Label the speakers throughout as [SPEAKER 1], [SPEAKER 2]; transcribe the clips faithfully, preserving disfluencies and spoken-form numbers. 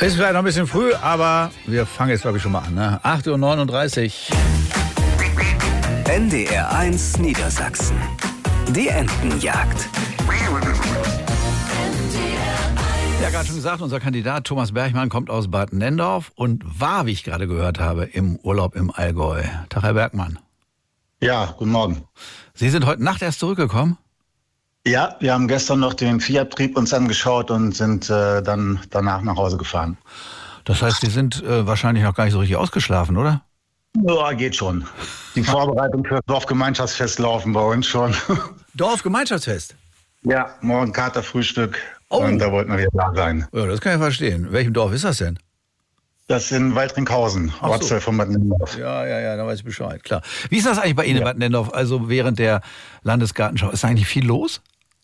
[SPEAKER 1] Ist vielleicht noch ein bisschen früh, aber wir fangen jetzt, glaube ich, schon mal an. Ne? acht Uhr neununddreißig.
[SPEAKER 2] N D R eins Niedersachsen. Die Entenjagd.
[SPEAKER 1] Ja, gerade schon gesagt, unser Kandidat Thomas Bergmann kommt aus Bad Nendorf und war, wie ich gerade gehört habe, im Urlaub im Allgäu. Tag, Herr Bergmann.
[SPEAKER 3] Ja, guten Morgen.
[SPEAKER 1] Sie sind heute Nacht erst zurückgekommen?
[SPEAKER 3] Ja, wir haben gestern noch den Viehabtrieb uns angeschaut und sind äh, dann danach nach Hause gefahren.
[SPEAKER 1] Das heißt, Sie sind äh, wahrscheinlich noch gar nicht so richtig ausgeschlafen, oder?
[SPEAKER 3] Ja, geht schon. Die Vorbereitung für das Dorfgemeinschaftsfest laufen bei uns schon.
[SPEAKER 1] Dorfgemeinschaftsfest?
[SPEAKER 3] Ja, morgen Katerfrühstück.
[SPEAKER 1] Oh.
[SPEAKER 3] Und da wollten wir wieder da sein.
[SPEAKER 1] Ja, das kann ich verstehen. In welchem Dorf ist das denn?
[SPEAKER 3] Das ist in Waldringhausen,
[SPEAKER 1] Ach so.
[SPEAKER 3] Ortsteil von Bad Nendorf.
[SPEAKER 1] Ja, ja, ja, da weiß ich Bescheid, klar. Wie ist das eigentlich bei Ihnen in Bad Nendorf, also während der Landesgartenschau? Ist da eigentlich viel los?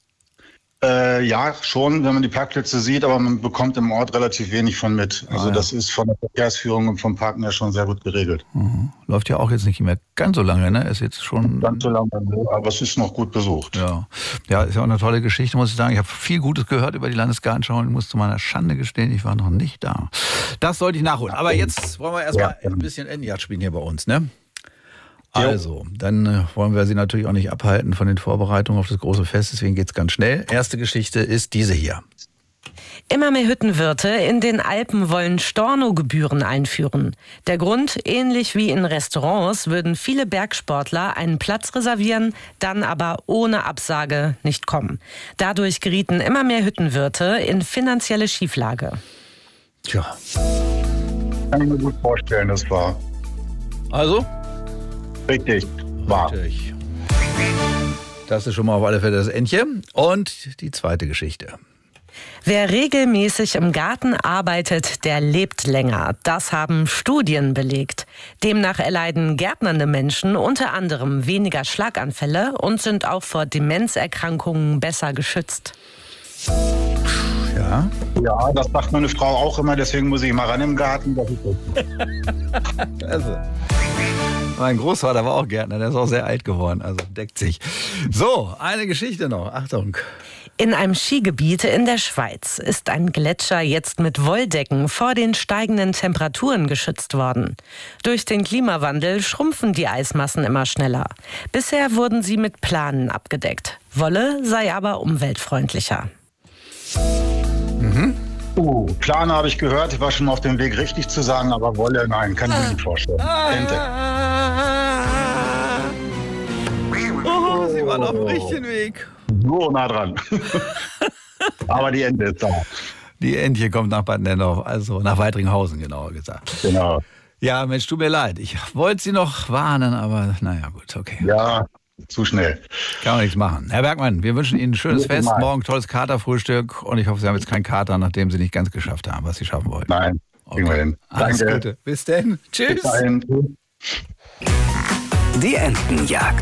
[SPEAKER 3] Äh, ja, schon, wenn man die Parkplätze sieht, aber man bekommt im Ort relativ wenig von mit. Also
[SPEAKER 1] Ah, ja.
[SPEAKER 3] das ist von der Verkehrsführung und vom Parken her schon sehr gut geregelt.
[SPEAKER 1] Mhm. Läuft ja auch jetzt nicht mehr ganz so lange, ne? Ist jetzt schon...
[SPEAKER 3] Ganz so lange, aber es ist noch gut besucht.
[SPEAKER 1] Ja. Ja, ist ja auch eine tolle Geschichte, muss ich sagen. Ich habe viel Gutes gehört über die Landesgartenschau und muss zu meiner Schande gestehen, ich war noch nicht da. Das sollte ich nachholen. Aber jetzt wollen wir erstmal
[SPEAKER 3] Ja.
[SPEAKER 1] ein bisschen Entenjagd spielen hier bei uns, ne? Also, dann äh, wollen wir Sie natürlich auch nicht abhalten von den Vorbereitungen auf das große Fest, deswegen geht's ganz schnell. Erste Geschichte ist diese hier.
[SPEAKER 4] Immer mehr Hüttenwirte in den Alpen wollen Stornogebühren einführen. Der Grund, ähnlich wie in Restaurants, würden viele Bergsportler einen Platz reservieren, dann aber ohne Absage nicht kommen. Dadurch gerieten immer mehr Hüttenwirte in finanzielle Schieflage.
[SPEAKER 1] Tja.
[SPEAKER 3] Kann ich mir gut vorstellen, das war
[SPEAKER 1] Also?
[SPEAKER 3] richtig. War.
[SPEAKER 1] Richtig. Das ist schon mal auf alle Fälle das Entchen. Und die zweite Geschichte.
[SPEAKER 4] Wer regelmäßig im Garten arbeitet, der lebt länger. Das haben Studien belegt. Demnach erleiden gärtnernde Menschen unter anderem weniger Schlaganfälle und sind auch vor Demenzerkrankungen besser geschützt.
[SPEAKER 1] Ja.
[SPEAKER 3] Ja, das sagt meine Frau auch immer, deswegen muss ich mal ran im Garten. Das ist richtig.
[SPEAKER 1] Also. Mein Großvater war auch Gärtner, der ist auch sehr alt geworden, also deckt sich. So, eine Geschichte noch, Achtung.
[SPEAKER 4] In einem Skigebiet in der Schweiz ist ein Gletscher jetzt mit Wolldecken vor den steigenden Temperaturen geschützt worden. Durch den Klimawandel schrumpfen die Eismassen immer schneller. Bisher wurden sie mit Planen abgedeckt. Wolle sei aber umweltfreundlicher.
[SPEAKER 3] Mhm. Uh, Plane habe ich gehört, ich war schon auf dem Weg richtig zu sagen, aber Wolle, nein, kann ich mir nicht vorstellen. Ente.
[SPEAKER 1] Oh, Sie waren auf dem richtigen Weg.
[SPEAKER 3] So nah dran. Aber die Ente ist da.
[SPEAKER 1] Die Entche kommt nach Bad Nendorf, also nach Weidringhausen genauer gesagt.
[SPEAKER 3] Genau.
[SPEAKER 1] Ja, Mensch, tut mir leid. Ich wollte Sie noch warnen, aber naja, gut, okay.
[SPEAKER 3] Ja, zu schnell.
[SPEAKER 1] Kann man nichts machen. Herr Bergmann, wir wünschen Ihnen ein schönes
[SPEAKER 3] Guten
[SPEAKER 1] Fest,
[SPEAKER 3] Morgen.
[SPEAKER 1] morgen tolles Katerfrühstück und ich hoffe, Sie haben jetzt keinen Kater, nachdem Sie nicht ganz geschafft haben, was Sie schaffen wollten.
[SPEAKER 3] Nein, kriegen wir hin.
[SPEAKER 1] Alles
[SPEAKER 3] Danke.
[SPEAKER 1] Gute. Bis denn. Tschüss.
[SPEAKER 3] Bis dahin.
[SPEAKER 2] Die Entenjagd.